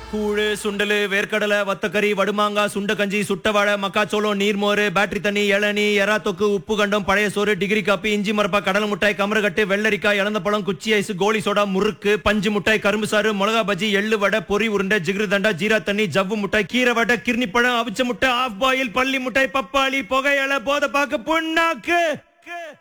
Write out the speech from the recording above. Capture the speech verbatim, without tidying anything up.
கூழு சுண்டலு வேர்க்கடலை வத்தக்கறி வடுமாங்கா சுண்ட கஞ்சி சுட்டவாழை மக்காச்சோளம் நீர்மோரு பேட்டரி தண்ணி இளநீ எறா தொக்கு உப்பு கண்டம் பழைய சோறு டிகிரி காப்பி இஞ்சி மரப்பா கடலை முட்டாய் கமரகட்டு வெள்ளரிக்காய் இளந்த பழம் குச்சி ஐஸ் கோலி சோடா முறுக்கு பஞ்சு முட்டாய் கரும்பு சாறு மிளகா பஜ்ஜி எள்ளு வடை பொரி உருண்டை ஜிகிரு தண்டா ஜீரா தண்ணி ஜவ்வு முட்டாய் கீரை வடை கிர்னி பழம் அவிச்ச முட்டை ஆஃப் பாயில் பள்ளி முட்டாய் பப்பாளி புகையலை போதை பாக்கு புண்ணாக்கு